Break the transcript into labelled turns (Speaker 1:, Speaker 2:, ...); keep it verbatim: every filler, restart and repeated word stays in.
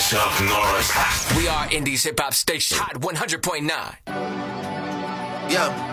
Speaker 1: Chuck Norris.
Speaker 2: We are Indie's hip hop station, Hot one hundred point nine.
Speaker 3: Yeah.